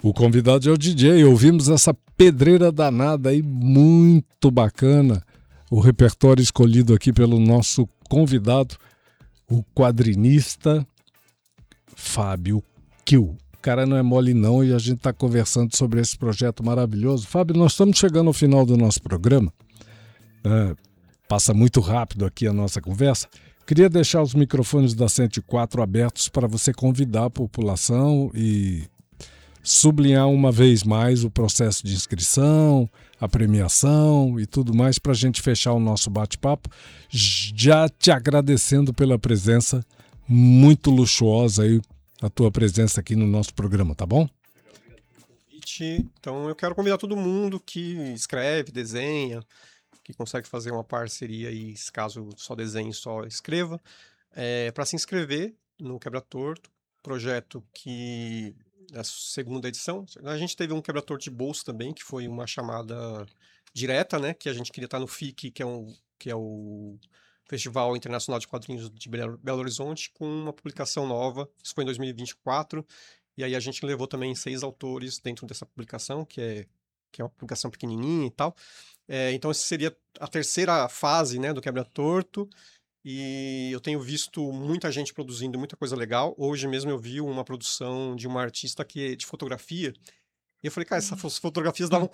O convidado é o DJ. Ouvimos essa pedreira danada aí, muito bacana. O repertório escolhido aqui pelo nosso convidado, o quadrinista Fábio Kiel. O cara não é mole não e a gente está conversando sobre esse projeto maravilhoso. Fábio, nós estamos chegando ao final do nosso programa. Passa muito rápido aqui a nossa conversa. Queria deixar os microfones da 104 abertos para você convidar a população e sublinhar uma vez mais o processo de inscrição, a premiação e tudo mais para a gente fechar o nosso bate-papo. Já te agradecendo pela presença muito luxuosa aí, a tua presença aqui no nosso programa, tá bom? Então eu quero convidar todo mundo que escreve, desenha, que consegue fazer uma parceria aí, caso só desenhe, só escreva, para se inscrever no Quebra Torto, projeto que é a segunda edição. A gente teve um Quebra Torto de bolso também, que foi uma chamada direta, né, que a gente queria estar no FIC, que é o Festival Internacional de Quadrinhos de Belo Horizonte, com uma publicação nova. Isso foi em 2024, e aí a gente levou também 6 autores dentro dessa publicação, que é uma publicação pequenininha e tal. Então, essa seria a terceira fase, né, do Quebra Torto, e eu tenho visto muita gente produzindo muita coisa legal. Hoje mesmo eu vi uma produção de uma artista de fotografia, e eu falei, cara, essas fotografias davam